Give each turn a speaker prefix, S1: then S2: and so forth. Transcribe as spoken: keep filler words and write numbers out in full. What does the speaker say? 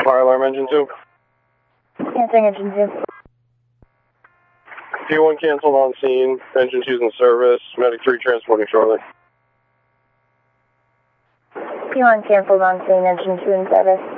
S1: Fire alarm engine two.
S2: Answering engine two.
S1: P one canceled on scene. Engine two's in service. Medic three transporting shortly.
S2: P one canceled on scene. Engine two in service.